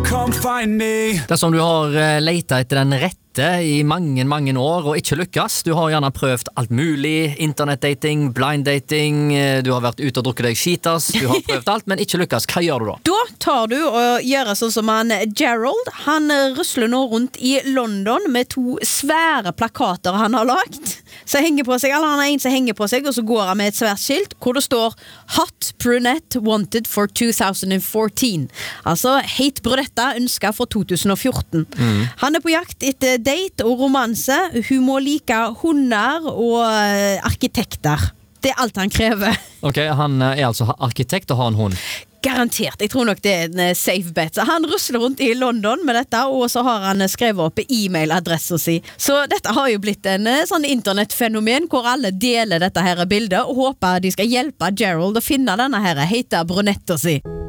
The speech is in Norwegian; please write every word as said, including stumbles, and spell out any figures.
come find me. Dersom du har eh, leita etter den rette i mange, mange år og ikke lykkes, du har gjerne prøvd alt mulig, internettdating, blinddating, eh, du har vært ute og drukket deg skitas, du har prøvd alt, men ikke lykkes. Hva gjør du da? Da tar du og gjør sånn som han Gerald. Han rusler nå rundt i London med to svære plakater han har lagt. Så henger på seg, eller han har en som henger på seg, og så går han med et svært skilt, hvor det står Hot Brunette Wanted for two thousand fourteen. Altså, Heit Brunetta ønsket for to tusen og fjorten. Mm. Han er på jakt etter date og romanse. Hun må like hunder og arkitekter. Det er alt han krever. Ok, han er altså arkitekt og har en hund. Garantert, jeg tror nok det er en safe bet. Så han rusler rundt i London med dette, og så har han skrevet opp e-mailadressen sin. Så dette har jo blitt en sånn internettfenomen, hvor alle deler dette her bildet, og håper de skal hjelpe Gerald å finne denne her heita brunetta si.